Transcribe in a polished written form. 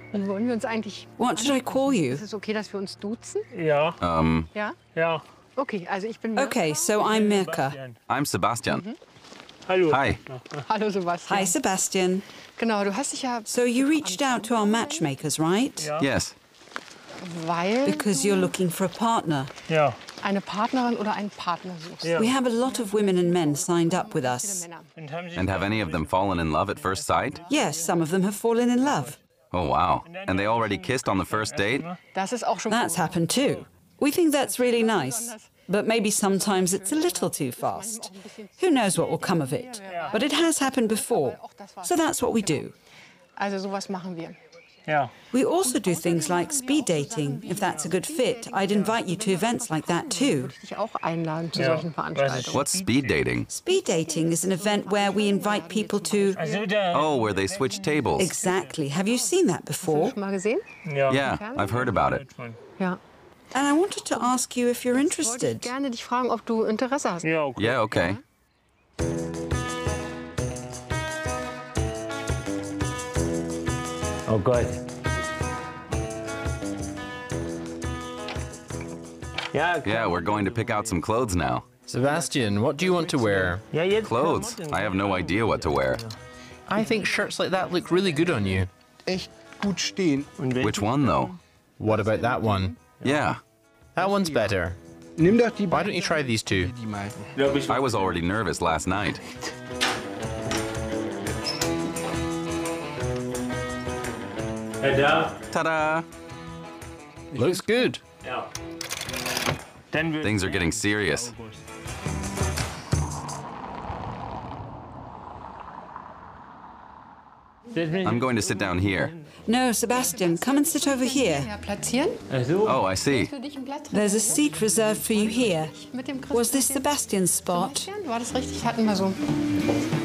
Wie wollen wir uns eigentlich... What should I call you? Ist es okay, dass wir uns duzen? Ja. Ja? Ja. Okay, also ich bin Mirka. Okay, so I'm Mirka. I'm Sebastian. Hallo. Hi. Hallo Sebastian. Hi, Sebastian. Genau, du hast dich ja... So you reached out to our matchmakers, right? Ja. Yes. Weil Because you're looking for a partner. Ja. eine Partnerin oder einen Partner suchst. Ja. We have a lot of women and men signed up with Viele us. Männer. And have any of them fallen in love at first sight? Yes, some of them have fallen in love. Oh, wow. And they already kissed on the first date? Das ist auch schon That's cool. happened too. We think that's really nice. But maybe sometimes it's a little too fast. Who knows what will come of it? But it has happened before. So that's what we do. Also sowas machen wir. Ja. We also do things like speed dating. If that's a good fit, I'd invite you to events like that too. Dich auch einladen zu Ja. solchen Veranstaltungen. What's speed dating? Speed dating is an event where we invite people to... Also da. Oh, where they switch tables. Exactly. Have you seen that before? Schon mal gesehen? Ja. Yeah, I've heard about it. Ja. And I wanted to ask you if you're Wollte ich interested. gerne dich fragen, ob du Interesse hast. Ja, okay. Yeah, okay. Oh Gott. Ja, Yeah, we're going to pick out some clothes now. Sebastian, what do you want to wear? ja, jetzt Clothes? I have no idea what to wear. I think shirts like that look really good on you. Echt gut stehen. Which one, though? What about that one? Yeah, That one's better. Nimm doch die Why don't you try these two? die meisten. I was already nervous last night. Da. Ta-da! Looks good. Ja. Dann wird Things are getting serious. I'm going to sit down here. No, Sebastian, come and sit over here. Ja, platzieren? Also, Oh, I see. Für dich ein Blatt drin. There's a seat reserved for you here. Mit dem Was this Christkind. Sebastian's spot? War das richtig? Hatten wir so.